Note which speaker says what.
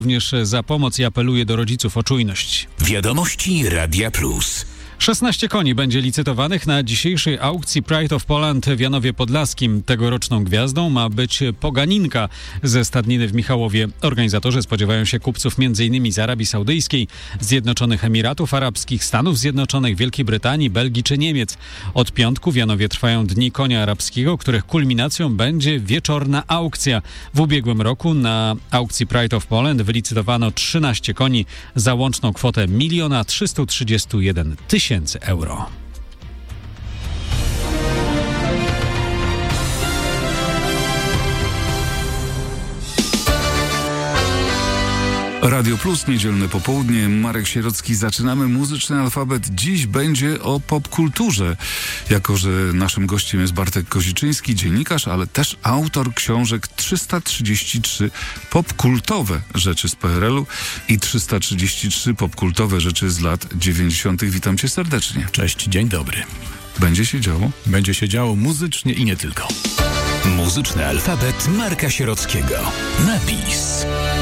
Speaker 1: również za pomoc i apeluje do rodziców o czujność.
Speaker 2: Wiadomości Radia Plus.
Speaker 1: 16 koni będzie licytowanych na dzisiejszej aukcji Pride of Poland w Janowie Podlaskim. Tegoroczną gwiazdą ma być Poganinka ze stadniny w Michałowie. Organizatorzy spodziewają się kupców m.in. z Arabii Saudyjskiej, Zjednoczonych Emiratów Arabskich, Stanów Zjednoczonych, Wielkiej Brytanii, Belgii czy Niemiec. Od piątku w Janowie trwają Dni Konia Arabskiego, których kulminacją będzie wieczorna aukcja. W ubiegłym roku na aukcji Pride of Poland wylicytowano 13 koni za łączną kwotę 1 331 000 euro.
Speaker 3: Radio Plus, niedzielne popołudnie. Marek Sierocki. Zaczynamy muzyczny alfabet. Dziś będzie o popkulturze. Jako że naszym gościem jest Bartek Koziczyński, dziennikarz, ale też autor książek 333 popkultowe rzeczy z PRL-u i 333 popkultowe rzeczy z lat 90. Witam cię serdecznie.
Speaker 4: Cześć, dzień dobry.
Speaker 3: Będzie się działo?
Speaker 4: Będzie się działo muzycznie i nie tylko.
Speaker 2: Muzyczny alfabet Marka Sierockiego. Napis.